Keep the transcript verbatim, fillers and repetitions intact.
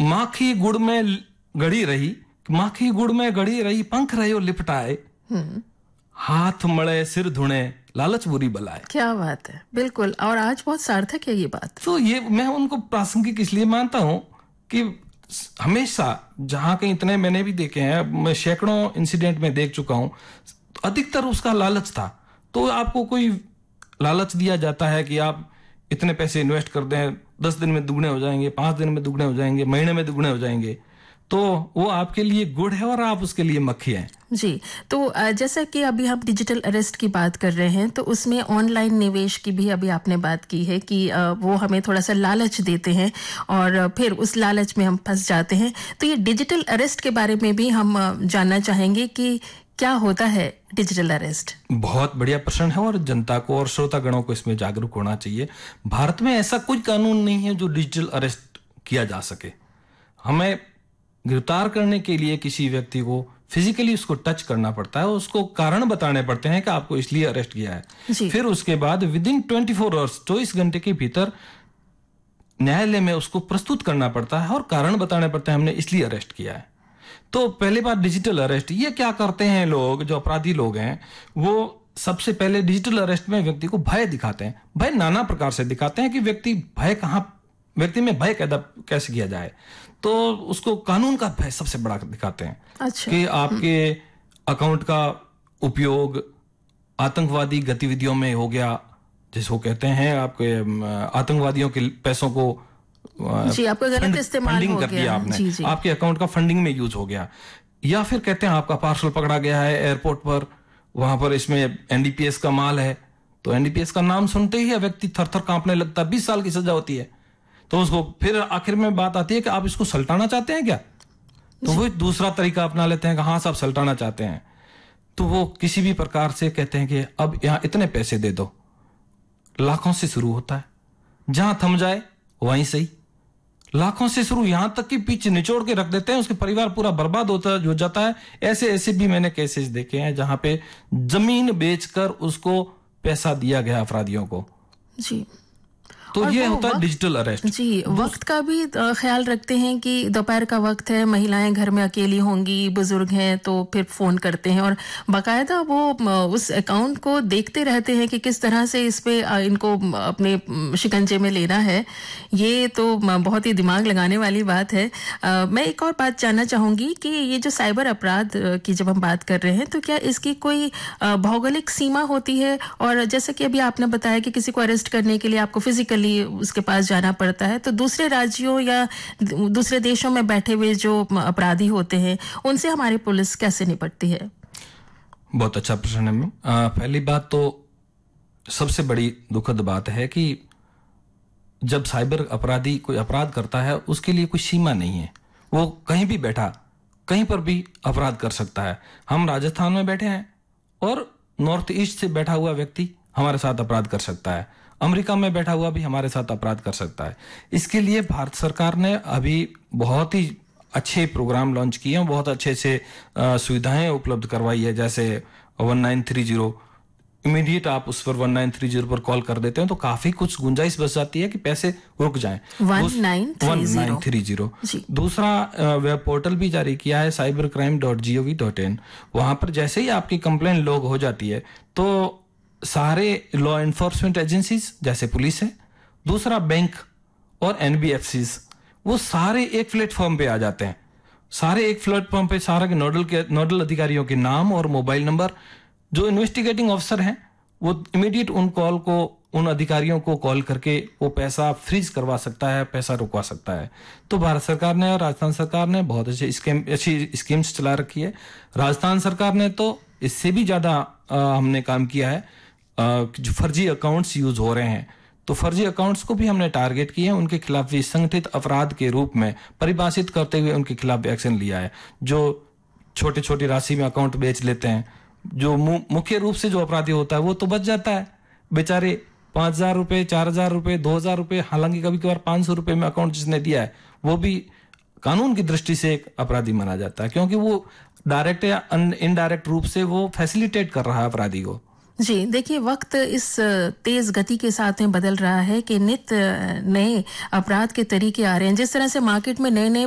माखी गुड़ में गड़ी रही, माखी गुड़ में गड़ी रही, पंख रहे लिपटाए, हाथ मले सिर धुने, लालच बुरी बलाए। क्या बात है, बिल्कुल। और आज बहुत सार्थक है ये बात। तो ये मैं उनको प्रासंगिक इसलिए मानता हूं कि हमेशा जहां कहीं, इतने मैंने भी देखे हैं, मैं सैकड़ों इंसिडेंट में देख चुका हूं, अधिकतर उसका लालच था। तो आपको कोई लालच दिया जाता है कि आप इतने पैसे इन्वेस्ट कर दें, दस दिन में दुगने हो जाएंगे, पांच दिन में दुगने हो जाएंगे, महीने में दुगने हो जाएंगे, तो वो आपके लिए गुड़ है और आप उसके लिए मक्खी हैं। जी, तो जैसा कि अभी हम डिजिटल अरेस्ट की बात कर रहे हैं, तो उसमें ऑनलाइन निवेश की भी अभी आपने बात की है कि वो हमें थोड़ा सा लालच देते हैं और फिर उस लालच में हम फंस जाते हैं। तो ये डिजिटल अरेस्ट के बारे में भी हम जानना चाहेंगे कि क्या होता है डिजिटल अरेस्ट। बहुत बढ़िया प्रश्न है और जनता को और श्रोतागणों को इसमें जागरूक होना चाहिए। भारत में ऐसा कोई कानून नहीं है जो डिजिटल अरेस्ट किया जा सके। हमें गिरफ्तार करने के लिए किसी व्यक्ति को फिजिकली उसको टच करना पड़ता है, उसको कारण बताने पड़ते हैं कि आपको इसलिए अरेस्ट किया है। फिर उसके बाद with in twenty four hours, चौबीस घंटे के भीतर न्यायालय में उसको प्रस्तुत करना पड़ता है और कारण बताने पड़ते हैं हमने इसलिए अरेस्ट किया है। तो पहली बात डिजिटल अरेस्ट, ये क्या करते हैं लोग, जो अपराधी लोग हैं, वो सबसे पहले डिजिटल अरेस्ट में व्यक्ति को भय दिखाते हैं। भय नाना प्रकार से दिखाते हैं कि व्यक्ति भय कहां, व्यक्ति में भय कैदा कैसे किया जाए। तो उसको कानून का भय सबसे बड़ा दिखाते हैं। अच्छा। कि आपके अकाउंट का उपयोग आतंकवादी गतिविधियों में हो गया, जिसको कहते हैं आपके आतंकवादियों के पैसों को जी, आपका गलत इस्तेमाल हो कर गया, दिया आपने, जी, जी। आपके अकाउंट का फंडिंग में यूज हो गया। या फिर कहते हैं आपका पार्सल पकड़ा गया है एयरपोर्ट पर, वहां पर इसमें एनडीपीएस का माल है, तो एनडीपीएस का नाम सुनते ही व्यक्ति थर थर कांपने लगता है। बीस साल की सजा होती है। तो उसको फिर आखिर में बात आती है कि आप इसको सल्टाना चाहते हैं क्या, तो वो दूसरा तरीका अपना लेते हैं कि हाँ साहब सल्टाना चाहते हैं। तो वो किसी भी प्रकार से कहते हैं कि अब यहां इतने पैसे दे दो, लाखों से शुरू होता है, जहां थम जाए वहीं सही, लाखों से शुरू, यहां तक कि पीछे निचोड़ के रख देते हैं, उसके परिवार पूरा बर्बाद होता हो जाता है। ऐसे ऐसे भी मैंने केसेस देखे हैं जहां पे जमीन बेचकर उसको पैसा दिया गया अपराधियों को। जी, तो ये होता है डिजिटल अरेस्ट। जी, वक्त का भी ख्याल रखते हैं कि दोपहर का वक्त है, महिलाएं घर में अकेली होंगी, बुजुर्ग हैं, तो फिर फोन करते हैं और बाकायदा वो उस अकाउंट को देखते रहते हैं कि किस तरह से इस पे इनको अपने शिकंजे में लेना है। ये तो बहुत ही दिमाग लगाने वाली बात है। आ, मैं एक और बात जानना चाहूंगी कि ये जो साइबर अपराध की जब हम बात कर रहे हैं, तो क्या इसकी कोई भौगोलिक सीमा होती है? और जैसे कि अभी आपने बताया कि किसी को अरेस्ट करने के लिए आपको फिजिकली उसके पास जाना पड़ता है, तो दूसरे राज्यों या दूसरे देशों में बैठे हुए जो अपराधी होते हैं, उनसे हमारी पुलिस कैसे निपटती है? बहुत अच्छा प्रश्न है मैम। पहली बात तो सबसे बड़ी दुखद बात है कि जब साइबर अपराधी कोई अपराध करता है, उसके लिए कोई सीमा नहीं है। वो कहीं भी बैठा, कहीं पर भी अपराध कर सकता है। हम राजस्थान में बैठे हैं और नॉर्थ ईस्ट से बैठा हुआ व्यक्ति हमारे साथ अपराध कर सकता है, अमेरिका में बैठा हुआ भी हमारे साथ अपराध कर सकता है। इसके लिए भारत सरकार ने अभी बहुत ही अच्छे प्रोग्राम लॉन्च किए हैं, बहुत अच्छे से सुविधाएं उपलब्ध करवाई है। जैसे one nine three zero, immediate आप उस पर वन नाइन थ्री जीरो पर कॉल कर देते हैं तो काफी कुछ गुंजाइश बच जाती है कि पैसे रुक जाएं। One nine three zero. दूसरा वेब पोर्टल भी जारी किया है, cyber crime dot G O V dot in. वहां पर जैसे ही आपकी कंप्लेंट लॉग हो जाती है तो सारे लॉ एनफोर्समेंट एजेंसीज जैसे पुलिस है, दूसरा बैंक और एनबीएफसीज, वो सारे एक प्लेटफॉर्म पे आ जाते हैं। सारे एक प्लेटफॉर्म पे सारा के नोडल के नोडल अधिकारियों के नाम और मोबाइल नंबर, जो इन्वेस्टिगेटिंग ऑफिसर हैं वो इमीडिएट उन कॉल को, उन अधिकारियों को कॉल करके वो पैसा फ्रीज करवा सकता है, पैसा रुकवा सकता है। तो भारत सरकार ने और राजस्थान सरकार ने बहुत अच्छी स्कीम अच्छी स्कीम्स चला रखी है। राजस्थान सरकार ने तो इससे भी ज्यादा हमने काम किया है। जो फर्जी अकाउंट्स यूज हो रहे हैं, तो फर्जी अकाउंट्स को भी हमने टारगेट किया है, उनके खिलाफ भी संगठित अपराध के रूप में परिभाषित करते हुए उनके खिलाफ एक्शन लिया है। जो छोटी छोटी राशि में अकाउंट बेच लेते हैं, जो मुख्य रूप से जो अपराधी होता है वो तो बच जाता है बेचारे, पांच हजार रुपए, चार हजार रुपए, दो हजार रुपए, हालांकि कभी कभार पांच सौ रुपए में अकाउंट जिसने दिया है वो भी कानून की दृष्टि से एक अपराधी माना जाता है, क्योंकि वो डायरेक्ट या इनडायरेक्ट रूप से वो फैसिलिटेट कर रहा है अपराधी को। जी, देखिए वक्त इस तेज गति के साथ में बदल रहा है कि नित नए अपराध के तरीके आ रहे हैं। जिस तरह से मार्केट में नए नए